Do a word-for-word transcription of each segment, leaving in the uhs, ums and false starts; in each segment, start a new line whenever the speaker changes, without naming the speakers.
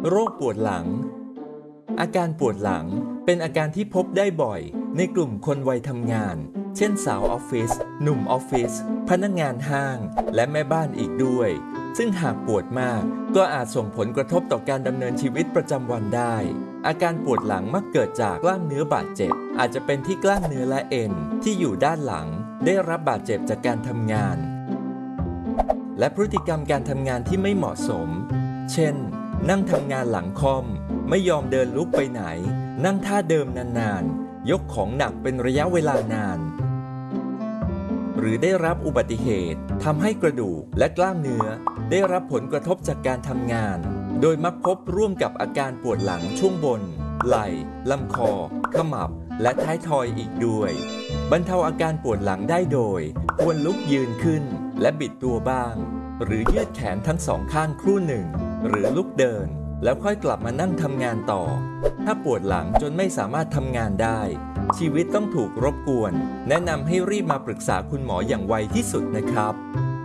โรคปวดหลังอาการปวดหลังเป็นอาการที่พบได้บ่อยในกลุ่มคนวัยทำงานเช่นสาวออฟฟิศหนุ่มออฟฟิศพนักงานห้างและแม่บ้านอีกด้วยซึ่งหากปวดมากก็อาจส่งผลกระทบต่อการดำเนินชีวิตประจำวันได้อาการปวดหลังมักเกิดจากกล้ามเนื้อบาดเจ็บอาจจะเป็นที่กล้ามเนื้อและเอ็นที่อยู่ด้านหลังได้รับบาดเจ็บจากการทำงานและพฤติกรรมการทำงานที่ไม่เหมาะสมเช่นนั่งทำงานหลังค่อมไม่ยอมเดินลุกไปไหนนั่งท่าเดิมนานๆยกของหนักเป็นระยะเวลานานหรือได้รับอุบัติเหตุทำให้กระดูกและกล้ามเนื้อได้รับผลกระทบจากการทำงานโดยมักพบร่วมกับอาการปวดหลังช่วงบนไหล่ลำคอขมับและท้ายทอยอีกด้วยบรรเทาอาการปวดหลังได้โดยควรลุกยืนขึ้นและบิดตัวบ้างหรือยืดแขนทั้งสองข้างครู่หนึ่งหรือลุกเดินแล้วค่อยกลับมานั่งทำงานต่อถ้าปวดหลังจนไม่สามารถทำงานได้ชีวิตต้องถูกรบกวนแนะนำให้รีบมาปรึกษาคุณหมออย่างไวที่สุดนะครับ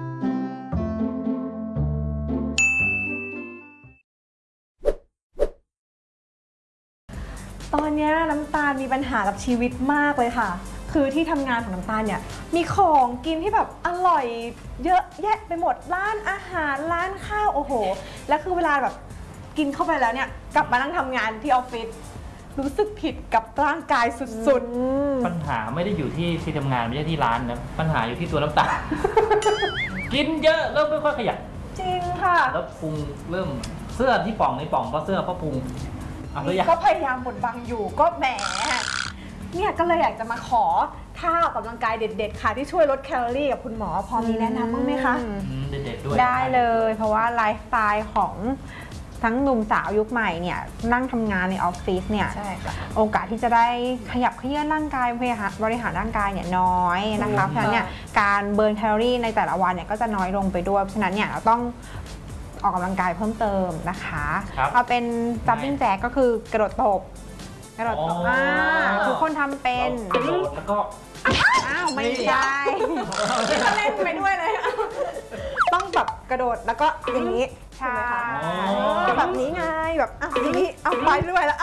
ตอนนี้น้ำตาลมีปัญหากับชีวิตมากเลยค่ะคือที่ทำงานของน้ำตาลเนี่ยมีของกินที่แบบอร่อยเยอะแยะไปหมดร้านอาหารร้านข้าวโอ้โหแล้วคือเวลาแบบกินเข้าไปแล้วเนี่ยกลับมานั่งทำงานที่ออฟฟิศรู้สึกผิดกับร่างกายสุด
ๆปัญหาไม่ได้อยู่ที่ที่ทำงานไม่ใช่ที่ร้านนะปัญหาอยู่ที่ตัวน้ำตาล กินเยอะเริ่มไม่ค่อยขยัน
จริงค่ะ
แล้วพุงเริ่มเสื้อที่ป่องในป่องเพราะเสื้อเพราะพุง
ก็พยายามบดบังอยู่ก็แหมเนี่ยก็เลยอยากจะมาขอท่าออกกำลังกายเด็ดๆค่ะที่ช่วยลดแคลอรี่กับคุณหมอพอมีแนะนำบ้างไหมคะ
เด็ดๆด้วย
ได้เลยเพราะว่าไลฟ์สไตล์ของทั้งหนุ่มสาวยุคใหม่เนี่ยนั่งทำงานในออฟฟิศเนี่ยโอกาสที่จะได้ขยับเขยื้อนร่างกายบริหารบริหารร่างกายเนี่ยน้อยนะคะเพราะฉะนั้นเนี่ยการเบิร์นแคลอรี่ในแต่ละวันเนี่ยก็จะน้อยลงไปด้วยเพราะฉะนั้นเนี่ยเราต้องออกกำลังกายเพิ่มเติมนะคะเอาเป็น jumping jack ก็คือกระโดดตบกระโดดตบอ่าทุกคนทำเป็น
กระโดดแล้วก็
อ้าวไม่ใช่
ก็เล่นไปด้วยเลยต้องแบบกระโดดแล้วก็อย่างนี้
ใช่
แบบนี้ไงแบบอย่างนี้เอาไปด้วยแล้ว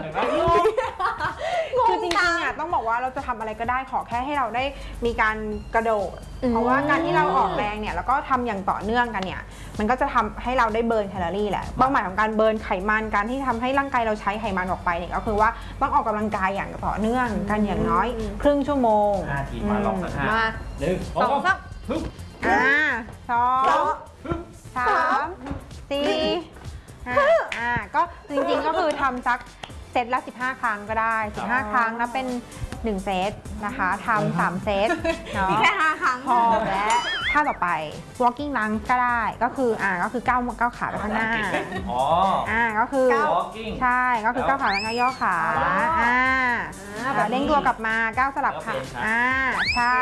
คือจริงๆอ่ะต้องบอกว่าเราจะทำอะไรก็ได้ขอแค่ให้เราได้มีการกระโดดเพราะว่าการที่เราออกแรงเนี่ยแล้วก็ทำอย่างต่อเนื่องกันเนี่ยมันก็จะทำให้เราได้เบิร์นแคลอรี่แหละเป้าหมายของการเบิร์นไขมันการที่ทำให้ร่างกายเราใช้ไขมันออกไปเนี่ยก็คือว่าต้องออกกำลังกายอย่างต่อเนื่องกันอย่างน้อยครึ่งชั่วโมง
ห้าทีมาลองสักห้าหนึ่ง
สองสาม
อ่าสองสามสี่ห้าอ่าก็จริงๆก็คือทำสักเซตละสิบห้าครั้งก็ได้สิบห้าครั้งแล้วเป็นหนึ่งเซตนะคะทำสามเซตเนาะ
แค่ห้าครั้ง
พอและท่าต่อไป walking lunge ก็ได้ก็คืออ่าก็คือก้าวก้าวขาไปข้างหน้า
อ๋อ
อ่าก็คือ
walking
ใช่ก็คือก้าวขาแล้วก็ย่อขาอ่าเด้งตัวกลับมาก้าวสลับขาอ่าใช่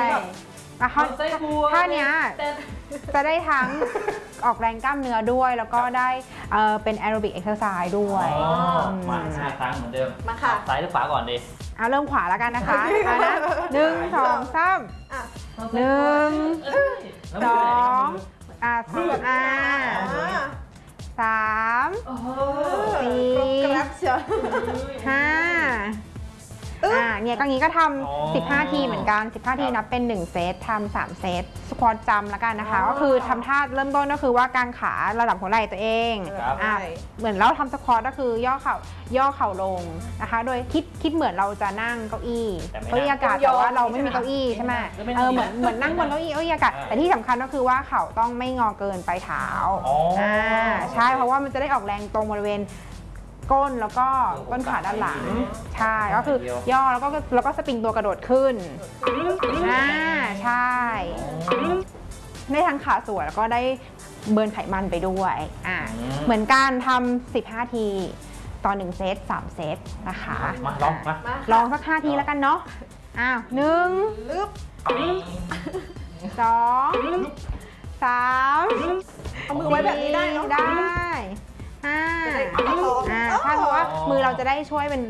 ท่านี้จะได้ทั้งออกแรงกล้ามเนื้อด้วยแล้วก็ได้เป็นแอโรบิกเอ็กซ์เซอร์ไซส์ด้วย
มาห้าครั้งเหมือนเดิม
มาค่ะ
ซ้ายหรือขวาก่อนดิ
เอาเริ่มขวาแล้วกันนะคะนะหนึ่งสองสามหนึ่งสองอ่าสามอ่าสามสี่ห้าอ่าเนี่ยก็งี้ก็ทำสิบห้าทีเหมือนกันสิบห้าทีนับเป็นหนึ่งเซตทำสามเซตสควอตจำแล้วกันนะคะก็คือทำท่าเริ่มต้นก็คือว่าการขาระดับหัวไหล่ตัวเองอ่าเหมือนเราทำสควอตก็คือย่อเข่าย่อเข่าลงนะคะโดยคิดคิดเหมือนเราจะนั่งเก้าอี้เก้าอี้อากาศแต่ว่าเราไม่มีเก้าอี้ใช่ไหมเออเหมือนเหมือนนั่งบนเก้าอี้เก้าอี้อากาศแต่ที่สำคัญก็คือว่าเข่าต้องไม่งอเกินไปเท้าอ่าใช่เพราะว่ามันจะได้ออกแรงตรงบริเวณก้นแล้วก็ต้นขาด้านหลังใช่ก็คือย่อแล้วก็แล้วก็สปริงตัวกระโดดขึ้นอ่าใช่ได้ทั้งขาสวยแล้วก็ได้เบิร์นไขมันไปด้วยอ่าเหมือนการทำสิบห้าทีต่อหนึ่งเซตสามเซตนะคะ
มาลองมา
ลองสักห้าทีแล้วกันเนาะอ้าวหนึ่งสองสาม
เอามือไว้แบบนี้ได้เนาะ
ได้อ่าอ่าใช่เพราะว่ามือเราจะได้ช่วยเป็น